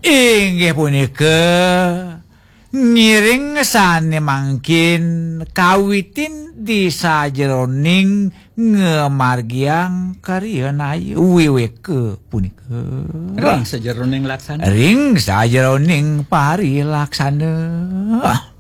Inggih punika ngiring sane mangkin kawitin di sajeroning ngemargiang karieun ayu wiweke punika. Ring sajeroning laksana. Ring sajeroning pari laksana.